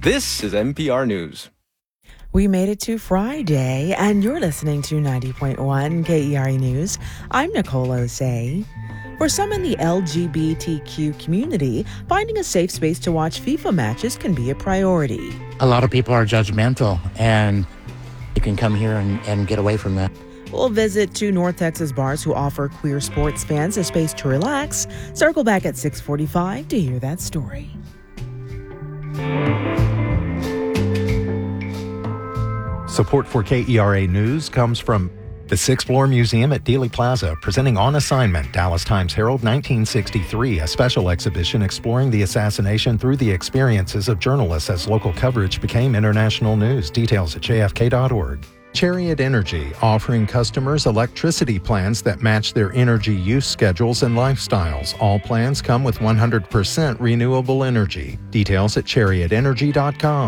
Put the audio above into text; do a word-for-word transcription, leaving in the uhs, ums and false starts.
This is N P R News. We made it to Friday, and you're listening to ninety point one K E R A News. I'm Nicole Osei. For some in the L G B T Q community, finding a safe space to watch FIFA matches can be a priority. A lot of people are judgmental, and you can come here and, and get away from that. We'll visit two North Texas bars who offer queer sports fans a space to relax. Circle back at six forty-five to hear that story. Support for K E R A News comes from the Sixth Floor Museum at Dealey Plaza, presenting On Assignment, Dallas Times Herald nineteen sixty-three, a special exhibition exploring the assassination through the experiences of journalists as local coverage became international news. Details at j f k dot org. Chariot Energy, offering customers electricity plans that match their energy use schedules and lifestyles. All plans come with one hundred percent renewable energy. Details at chariot energy dot com.